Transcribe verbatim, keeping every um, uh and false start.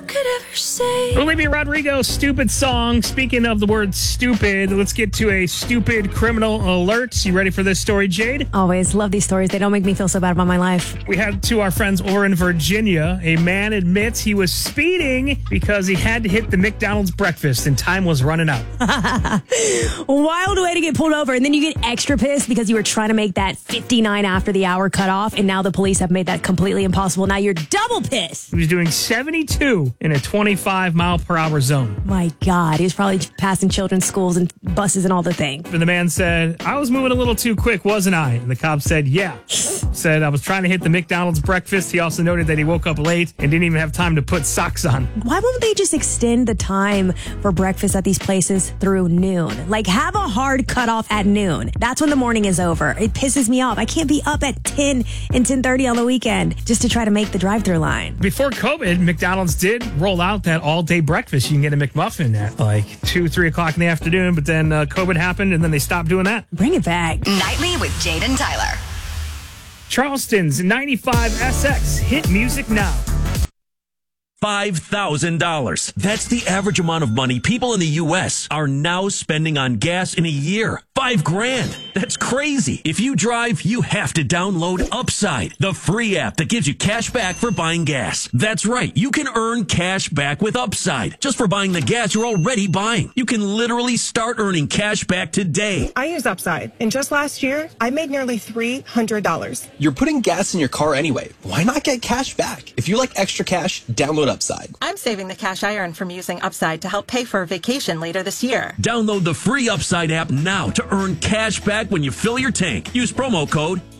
could ever say. Olivia Rodrigo, stupid song. Speaking of the word stupid, let's get to a stupid criminal alert. You ready for this story, Jade? Always love these stories. They don't make me feel so bad about my life. We had to our friends over in Virginia. A man admits he was speeding because he had to hit the McDonald's breakfast and time was running out. Wild way to get pulled over. And then you get extra pissed because you were trying to make that fifty-nine after the hour cutoff. And now the police have made that completely impossible. Now you're double pissed. He was doing seventy-two in a twenty-five mile per hour zone. My God. He was probably passing children's schools and buses and all the things. And the man said, I was moving a little too quick, wasn't I? And the cop said, yeah. Said, I was trying to hit the McDonald's breakfast. He also noted that he woke up late and didn't even have time to put socks on. Why won't they just extend the time for breakfast at these places through noon? Like, have a hard cutoff at noon. That's when the morning is over. It pisses me off. I can't be up at ten and ten thirty on the weekend just to try to make the drive-thru line. Before COVID, McDonald's did roll out that all-day breakfast. You can get a McMuffin at like two, three o'clock in the afternoon, but then uh, COVID happened and then they stopped doing that. Bring it back. Nightly with Jade and Tyler. Charleston's ninety-five S X. Hit music now. five thousand dollars. That's the average amount of money people in the U S are now spending on gas in a year. Five grand. That's crazy. If you drive, you have to download Upside, the free app that gives you cash back for buying gas. That's right. You can earn cash back with Upside just for buying the gas you're already buying. You can literally start earning cash back today. I use Upside, and just last year, I made nearly three hundred dollars. You're putting gas in your car anyway. Why not get cash back? If you like extra cash, download Upside. I'm saving the cash I earn from using Upside to help pay for a vacation later this year. Download the free Upside app now to earn cash back when you fill your tank. Use promo code